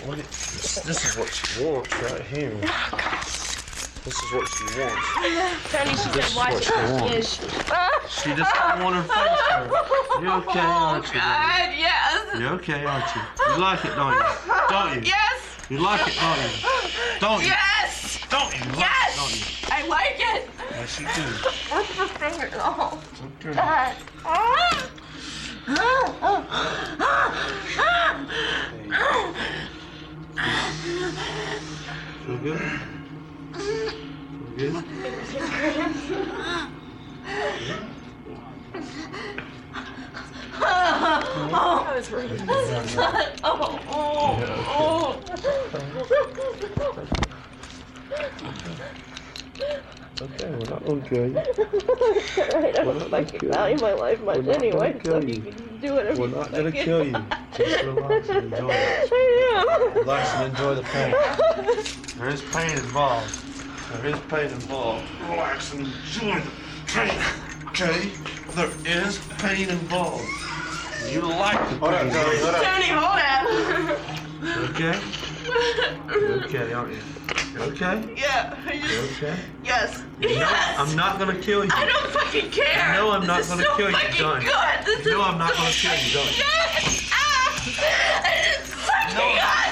This is what she wants right here. This is what she wants. Tony, she said, watch it. She just don't want her face hurt. You okay, aren't you? God, yes. You're okay, aren't you? You like it, don't you? Don't you? Yes. You like it, don't you? Don't you? Yes. Don't you? Yes. Don't you? I like it. Yes, you do. What's the finger? Oh. Okay. God. Feel good? Feel good? That was really good. Okay, we're not gonna kill you. Alright, I don't fucking value my life much anyway, so you can do whatever We're you not gonna kill you. Just relax and enjoy it. I am. Relax and enjoy the pain. There is pain involved. There is pain involved. Relax and enjoy the pain. Okay? There is pain involved. You like the pain. Tony, hold it. You okay? You're okay, aren't you? You okay? Yeah. You okay? Yes. You know Yes. I'm not gonna kill you. I don't fucking care. You know I'm not This is gonna so kill you, fucking don't you? good. This You know is I'm not gonna kill you, don't you? Yes. Ah. It's sucking No. on.